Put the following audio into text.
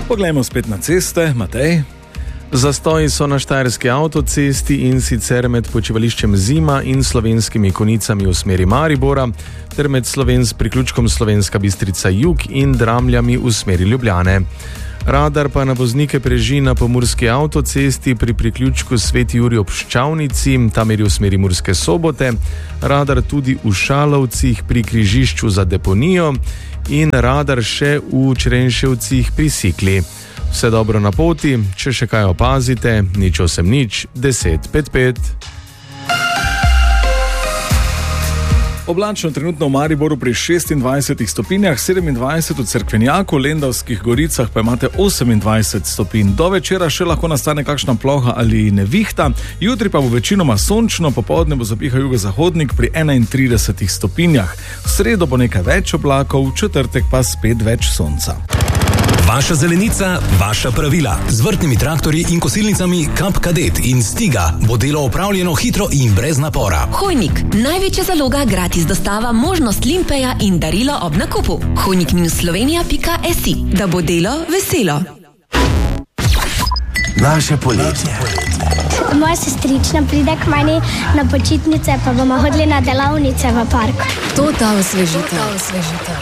Poglejmo spet na ceste, Matej. Zastoji so na štajerski avtocesti in sicer med počivališčem Zima in Slovenskimi Konicami v smeri Maribora ter med priključkom Slovenska Bistrica Jug in Dramljami v smeri Ljubljane. Radar pa na voznike preži na pomurski avtocesti pri priključku Sveti Jurij ob Ščavnici, tam meri v smeri Murske Sobote, radar tudi v Šalovcih pri križišču za deponijo in radar še v Črenševcih pri Sikli. Vse dobro na poti, če še kaj opazite, 080 10 55. Oblačno trenutno v Mariboru pri 26 stopinjah, 27 v Cerkvenjaku, Lendavskih goricah pa imate 28 stopinj. Do večera še lahko nastane kakšna ploha ali nevihta, jutri pa bo večinoma sončno, popoldne bo zapihal jugozahodnik pri 31 stopinjah. V sredo bo nekaj več oblakov, v četrtek pa spet več sonca. Vaša zelenica, vaša pravila. Z vrtnimi traktorji in kosilnicami Kap Kadet in Stiga bo delo opravljeno hitro in brez napora. Hojnik, največja zaloga, gratis dostava, možnost limpeja in darilo ob nakupu. Hojnik-slovenija.si, da bo delo veselo. Naše poletje. Moja sestrična pride k meni na počitnice, pa bomo hodili na delavnice v park. To ta osvežitev.